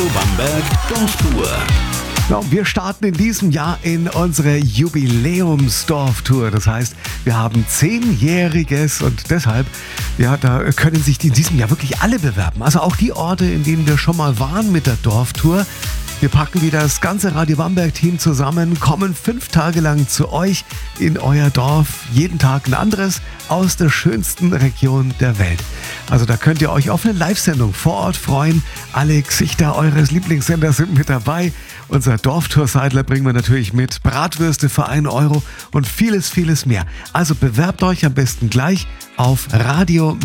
Bamberg Dorftour. Ja, wir starten in diesem Jahr in unsere Jubiläumsdorftour. Das heißt, wir haben 10-jähriges und deshalb, ja, da können sich in diesem Jahr wirklich alle bewerben. Also auch die Orte, in denen wir schon mal waren mit der Dorftour. Wir packen wieder das ganze Radio Bamberg-Team zusammen, kommen 5 Tage lang zu euch in euer Dorf. Jeden Tag ein anderes aus der schönsten Region der Welt. Also da könnt ihr euch auf eine Live-Sendung vor Ort freuen. Alle Gesichter eures Lieblingssenders sind mit dabei. Unser Dorftour-Seidler bringen wir natürlich mit. Bratwürste für 1 Euro und vieles, vieles mehr. Also bewerbt euch am besten gleich auf Radio